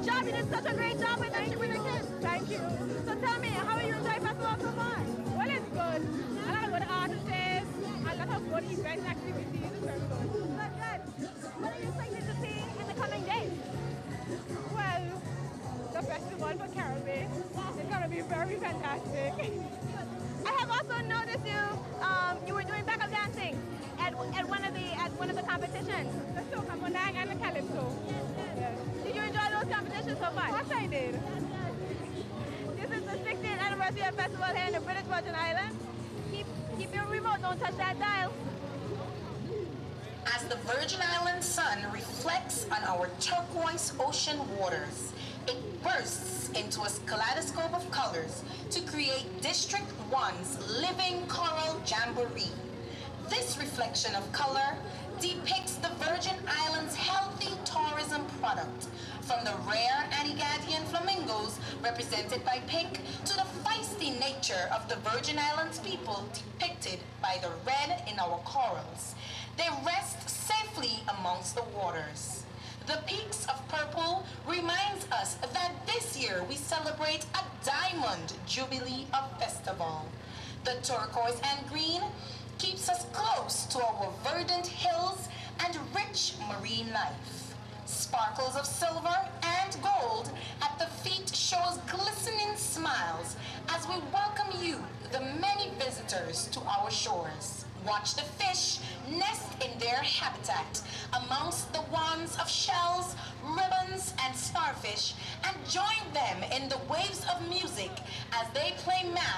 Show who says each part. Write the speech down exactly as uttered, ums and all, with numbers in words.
Speaker 1: good job. You did such a great job with the with the kids.
Speaker 2: Thank you.
Speaker 1: So tell me, how are you enjoying festival so far?
Speaker 2: Well, it's good. A lot of good artists, a lot of good event activities. It's very good.
Speaker 1: Good, good. What are you excited to see in the coming days?
Speaker 2: Well, the festival for Caribbean is going to be very fantastic.
Speaker 1: I have also noticed you. Um, you were doing backup dancing at, at one of the at one of the competitions.
Speaker 2: The soca monang and the calypso. Yes.
Speaker 1: Did you enjoy those competitions so far?
Speaker 2: What I did.
Speaker 1: This is the sixtieth anniversary of festival here in the British Virgin Islands. Keep keep your remote. Don't touch that dial.
Speaker 3: As the Virgin Islands sun reflects on our turquoise ocean waters, it bursts into a kaleidoscope of colors to create District one's Living Coral Jamboree. This reflection of color depicts the Virgin Islands' healthy tourism product, from the rare Antigadian flamingos represented by pink to the feisty nature of the Virgin Islands people depicted by the red in our corals. They rest safely amongst the waters. The peaks of purple reminds us that this year we celebrate a diamond jubilee of festival. The turquoise and green keeps us close to our verdant hills and rich marine life. Sparkles of silver and gold at the feet shows glistening smiles as we welcome you, the many visitors, to our shores. Watch the fish nest in their habitat amongst the wands of shells, ribbons, and starfish, and join them in the waves of music as they play mass